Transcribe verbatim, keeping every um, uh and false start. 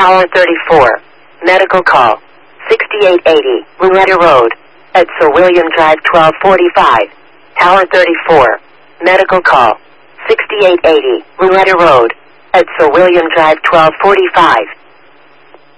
Tower thirty-four. Medical call. sixty-eight eighty, Loretta Road. At Sir William Drive twelve forty-five. Tower thirty-four. Medical call. sixty-eight eighty, Loretta Road. At Sir William Drive twelve forty-five.